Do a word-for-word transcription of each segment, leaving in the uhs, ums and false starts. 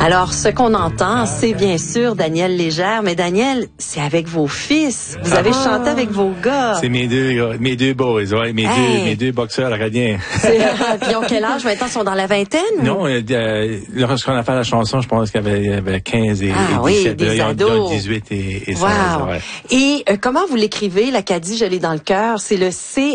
Alors, ce qu'on entend, c'est bien sûr Daniel Légère, mais Daniel, c'est avec vos fils. Vous avez ah. chanté avec vos gars. C'est mes deux, mes deux boys, ouais, mes hey. deux, mes deux boxeurs acadiens. Puis ils ont quel âge maintenant? Ils sont dans la vingtaine? Non, euh, euh, lorsqu'on a fait la chanson, je pense qu'il y avait, il y avait quinze et, ah, et dix-sept. Oui, des là, ados. Ils ont dix-huit et, et wow. seize. Ouais. Et euh, comment vous l'écrivez, l'Acadie, je l'ai dans le cœur? C'est le C...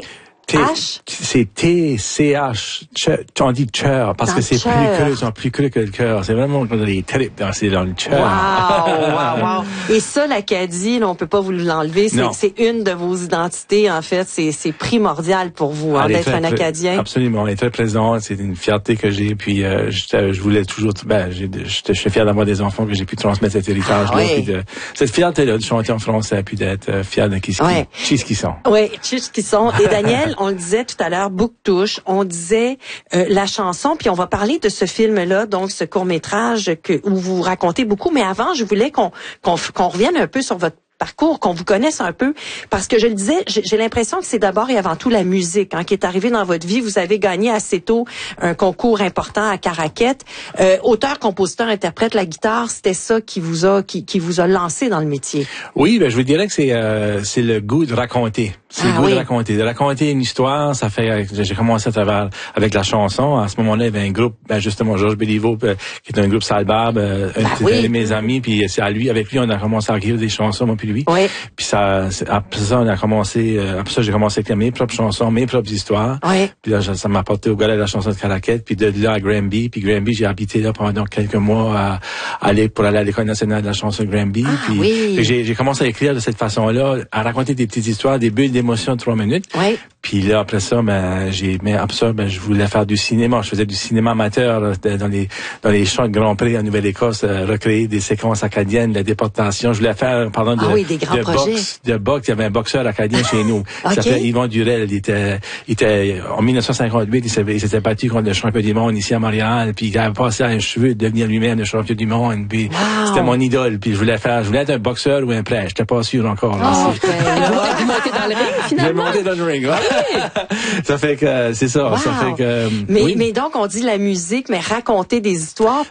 H? C'est T C H. On dit cœur parce dans que c'est plus creux, ils sont plus creux que le cœur. C'est vraiment les tripes dans, c'est dans le cœur. Wow, wow, wow. Et ça, l'Acadie, là, on peut pas vous l'enlever. C'est, c'est une de vos identités, en fait. C'est, c'est primordial pour vous, hein, d'être un Acadien. Absolument. On est très présent. C'est une fierté que j'ai. Puis, euh, je, je voulais toujours, ben, j'ai, je, je suis fier d'avoir des enfants que j'ai pu transmettre cet héritage-là. Ah, oui. Puis de, cette fierté-là de chanter en français puis d'être euh, fier de qui, ouais. qui, qui sont. Oui, qui qui sont. Et Daniel, on le disait tout à l'heure, Bouctouche, on disait euh, la chanson, puis on va parler de ce film-là, donc ce court-métrage que où vous racontez beaucoup. Mais avant, je voulais qu'on qu'on, qu'on revienne un peu sur votre parcours, qu'on vous connaisse un peu, parce que je le disais, j'ai, j'ai l'impression que c'est d'abord et avant tout la musique hein, qui est arrivée dans votre vie. Vous avez gagné assez tôt un concours important à Caraquette. Euh, auteur, compositeur, interprète, la guitare, c'était ça qui vous a qui, qui vous a lancé dans le métier. Oui, ben je vous dirais que c'est euh, c'est le goût de raconter. C'est ah, le goût oui. de raconter, de raconter une histoire. Ça fait, j'ai commencé à travers avec la chanson. À ce moment-là, il y avait un groupe, ben justement Georges Béliveau, euh, qui est un groupe Salbab, euh, ben, un oui. de mes amis. Puis c'est à lui, avec lui, on a commencé à écrire des chansons, moi puis lui. Oui. Puis ça, après ça, on a commencé, euh, après ça, j'ai commencé à écrire mes propres chansons, mes propres histoires. Oui. Puis là, ça m'a apporté au gars de la chanson de Caraquette. Puis de là à Granby. Puis Granby, j'ai habité là pendant quelques mois à, à aller pour aller à l'école nationale de la chanson de Granby. Ah, puis, oui. puis j'ai, j'ai commencé à écrire de cette façon-là, à raconter des petites histoires, des bulles d'émotion de trois minutes. Oui. Puis là, après ça, ben, j'ai, mais après ça, ben, je voulais faire du cinéma. Je faisais du cinéma amateur, là, dans les, dans les champs de Grand Prix en Nouvelle-Écosse, euh, recréer des séquences acadiennes, la déportation. Je voulais faire, pardon, de, ah oui, des grands de projets. boxe, de boxe. Il y avait un boxeur acadien chez nous. Il okay. s'appelait Yvon Durel. Il était, il était, en dix-neuf cent cinquante-huit, il s'était, il s'était battu contre le champion du monde ici à Montréal. Puis il avait passé à un cheveu de devenir lui-même le champion du monde. Puis wow. c'était mon idole. Puis je voulais faire, je voulais être un boxeur ou un prêtre. J'étais pas sûr encore. Oh, vous montez dans le ring, finalement. J'ai monté dans le ring, ouais. Ça fait que, c'est ça. Wow. Ça fait que, mais, oui. mais donc, on dit la musique, mais raconter des histoires.